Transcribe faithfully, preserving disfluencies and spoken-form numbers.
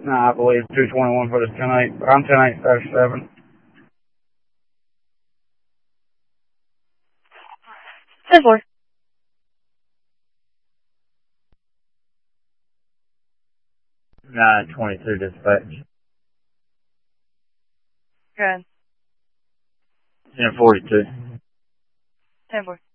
No, I believe two twenty-one for the ten eight, but I'm ten eight thirty-seven. ten four. nine twenty-two dispatch. Good. ten forty-two. ten four.